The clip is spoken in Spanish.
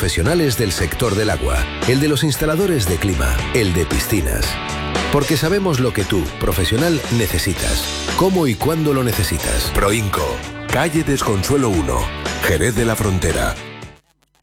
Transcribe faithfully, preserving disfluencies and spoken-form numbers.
profesionales del sector del agua, el de los instaladores de clima, el de piscinas. Porque sabemos lo que tú, profesional, necesitas, cómo y cuándo lo necesitas. Proinco, calle Desconsuelo uno, Jerez de la Frontera.